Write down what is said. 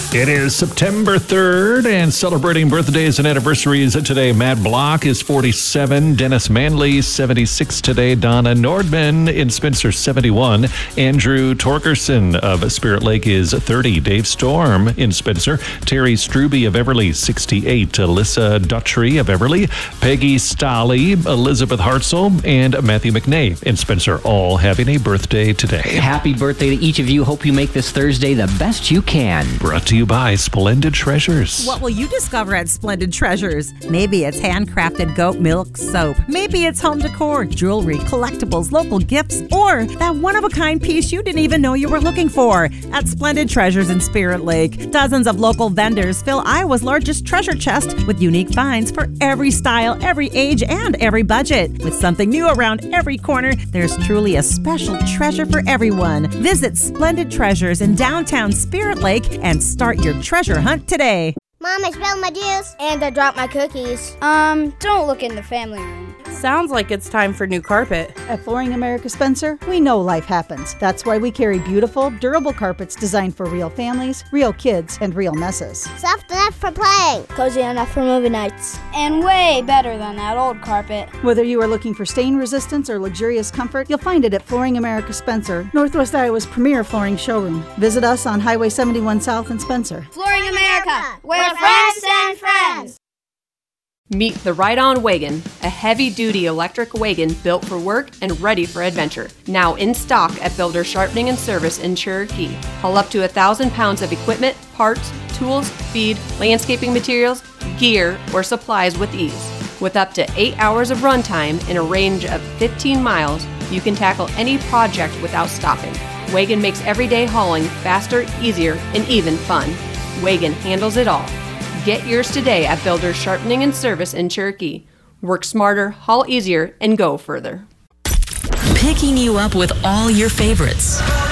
It is September 3rd, and celebrating birthdays and anniversaries today. Matt Block is 47, Dennis Manley 76 today, Donna Nordman in Spencer 71, Andrew Torgerson of Spirit Lake is 30, Dave Storm in Spencer, Terry Struby of Everly 68, Alyssa Daughtry of Everly, Peggy Stolley, Elizabeth Hartzell, and Matthew McNay in Spencer, all having a birthday today. Happy birthday to each of you. Hope you make this Thursday the best you can. Brought to you by Splendid Treasures. What will you discover at Splendid Treasures? Maybe it's handcrafted goat milk soap. Maybe it's home decor, jewelry, collectibles, local gifts, or that one-of-a-kind piece you didn't even know you were looking for. At Splendid Treasures in Spirit Lake, dozens of local vendors fill Iowa's largest treasure chest with unique finds for every style, every age, and every budget. With something new around every corner, there's truly a special treasure for everyone. Visit Splendid Treasures in downtown Spirit Lake and start your treasure hunt today. Mom, I spilled my juice. And I dropped my cookies. Don't look in the family room. Sounds like it's time for new carpet. At Flooring America Spencer, we know life happens. That's why we carry beautiful, durable carpets designed for real families, real kids, and real messes. Soft enough for playing. Cozy enough for movie nights. And way better than that old carpet. Whether you are looking for stain resistance or luxurious comfort, you'll find it at Flooring America Spencer, Northwest Iowa's premier flooring showroom. Visit us on Highway 71 South in Spencer. Flooring America, where friends send friends. Meet the Ride-On Wagon, a heavy-duty electric wagon built for work and ready for adventure. Now in stock at Builder Sharpening and Service in Cherokee. Haul up to 1,000 pounds of equipment, parts, tools, feed, landscaping materials, gear, or supplies with ease. With up to 8 hours of runtime in a range of 15 miles, you can tackle any project without stopping. Wagon makes everyday hauling faster, easier, and even fun. Wagon handles it all. Get yours today at Builders Sharpening and Service in Cherokee. Work smarter, haul easier, and go further. Picking you up with all your favorites.